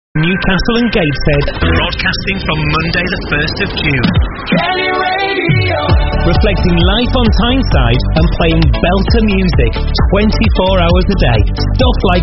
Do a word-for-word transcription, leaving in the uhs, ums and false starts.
Newcastle and Gateshead, broadcasting from Monday the first of June. Kelly Radio. Reflecting life on Tyneside and playing belter music twenty-four hours a day. Stuff like